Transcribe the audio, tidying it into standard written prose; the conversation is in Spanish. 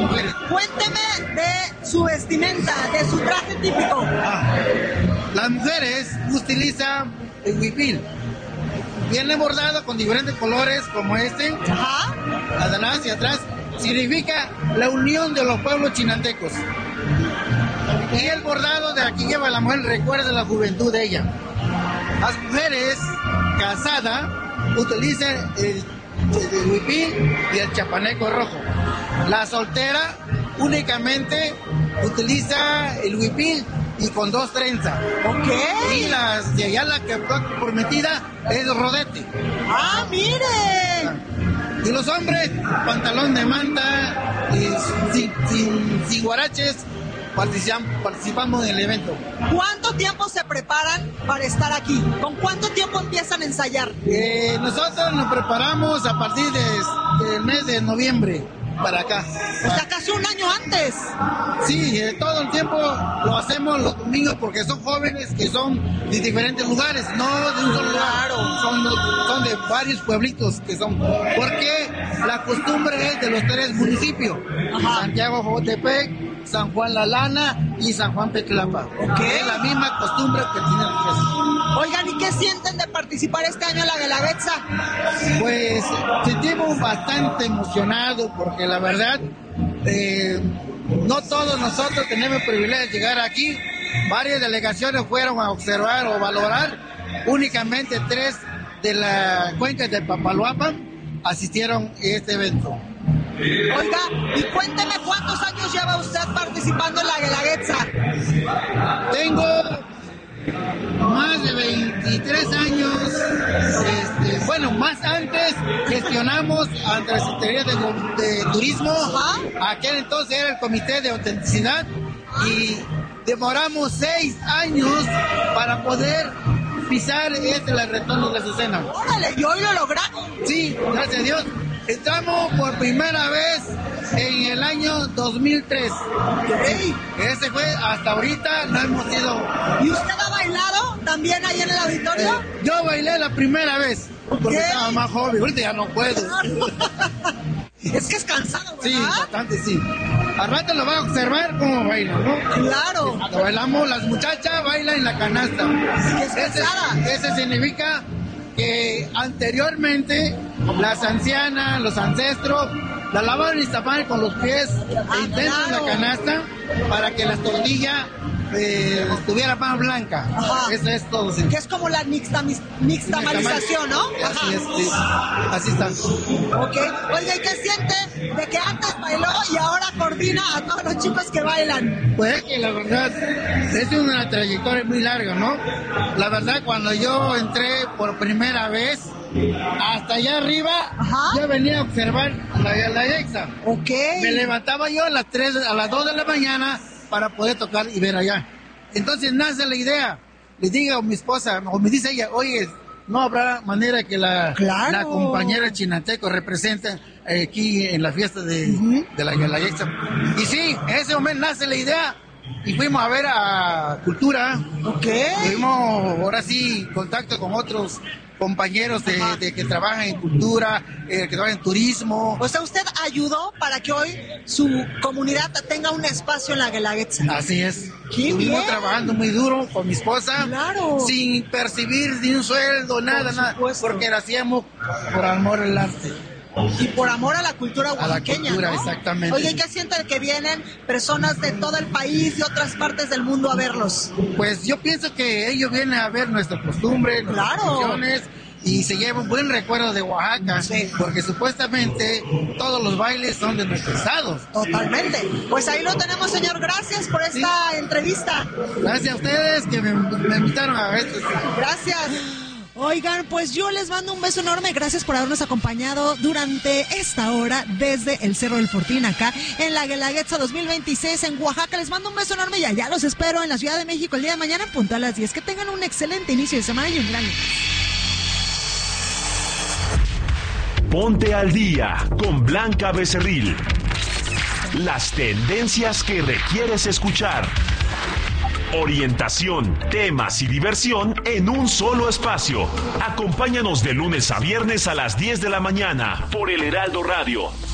mujeres. Cuénteme de su vestimenta, de su traje típico. Las mujeres utilizan el huipil. Viene bordado con diferentes colores como este. Ajá. Adelante y atrás. Significa la unión de los pueblos chinantecos. Y el bordado de aquí lleva la mujer, recuerda la juventud de ella. Las mujeres casadas utilizan el huipil y el chapaneco rojo. La soltera únicamente utiliza el huipil y con 2 trenzas. Ok. Y la que fue prometida es rodete. ¡Ah, mire! Y los hombres, pantalón de manta, sin guaraches, participamos en el evento. ¿Cuánto tiempo se preparan para estar aquí? ¿Con cuánto tiempo empiezan a ensayar? Nosotros nos preparamos a partir del mes de noviembre para acá. O sea, casi un año antes. Sí, todo el tiempo lo hacemos los domingos porque son jóvenes que son de diferentes lugares, no de un solo lugar, son de varios pueblitos que son, porque la costumbre es de los 3 municipios, Ajá. Santiago Jocotepec, San Juan La Lana y San Juan Petlapa. Okay. Es la misma costumbre que tienen los 3. Oigan, ¿y qué sienten de participar este año en la Guelaguetza? Pues sentimos bastante emocionados porque la verdad no todos nosotros tenemos el privilegio de llegar aquí. Varias delegaciones fueron a observar o valorar. Únicamente 3 de la cuenca del Papaloapan asistieron a este evento. Oiga, y cuénteme cuántos años lleva usted participando en la Guelaguetza. Tengo más de 23 años, más antes gestionamos ante la Secretaría de Turismo. Ajá. Aquel entonces era el Comité de Autenticidad y demoramos 6 años para poder pisar la retorno de la Azucena. Órale, y hoy lo lograron. Sí, gracias a Dios. Entramos por primera vez en el año 2003. Okay. Ese fue hasta ahorita, no hemos ido. ¿Y usted ha bailado también ahí en el auditorio? Yo bailé la primera vez porque estaba más joven, ahorita ya no puedo. Es que es cansado, ¿verdad? Sí, bastante, sí. Al rato lo van a observar cómo bailan, ¿no? Claro. Cuando bailamos, las muchachas bailan en la canasta. Es cansada. Ese significa que anteriormente las ancianas, los ancestros, la lavaban en Iztapal con los pies dentro de la canasta para que las tortillas estuviera más blanca. Ajá. Eso es todo. Sí. Que es como la nixtamalización, ¿no? Ajá. Así es, sí. Así está. Ok. Oiga, ¿y qué siente de que antes bailó y ahora coordina a todos los chicos que bailan? Pues que la verdad es una trayectoria muy larga, ¿no? La verdad, cuando yo entré por primera vez, hasta allá arriba, Ajá. yo venía a observar la EXA. Ok. Me levantaba yo a las 2 de la mañana para poder tocar y ver allá. Entonces nace la idea. Le digo a mi esposa, o me dice ella, oye, no habrá manera que la compañera Chinanteco represente aquí en la fiesta de la EXA. Y sí, en ese momento nace la idea. Y fuimos a ver a Cultura. Ok. Tuvimos ahora sí contacto con otros compañeros de que trabajan en cultura, que trabajan en turismo. O sea, usted ayudó para que hoy su comunidad tenga un espacio en la Guelaguetza. Así es. ¡Qué Estuvimos bien! trabajando muy duro con mi esposa. Claro. Sin percibir ni un sueldo, nada, porque lo hacíamos por amor al arte. Y por amor a la cultura oaxaqueña, a la cultura, ¿no? exactamente. Oye, ¿qué siente que vienen personas de todo el país y otras partes del mundo a verlos? Pues yo pienso que ellos vienen a ver nuestra costumbre, nuestras tradiciones, y se lleva un buen recuerdo de Oaxaca, porque supuestamente todos los bailes son de nuestro estado. Totalmente. Pues ahí lo tenemos, señor. Gracias por esta entrevista. Gracias a ustedes que me invitaron a esto. Gracias. Oigan, pues yo les mando un beso enorme. Gracias por habernos acompañado durante esta hora desde el Cerro del Fortín, acá en la Guelaguetza 2026 en Oaxaca. Les mando un beso enorme y allá los espero en la Ciudad de México el día de mañana en punto a las 10. Que tengan un excelente inicio de semana y un gran lunes. Ponte al día con Blanca Becerril. Las tendencias que requieres escuchar. Orientación, temas y diversión en un solo espacio. Acompáñanos de lunes a viernes a las 10 de la mañana por El Heraldo Radio.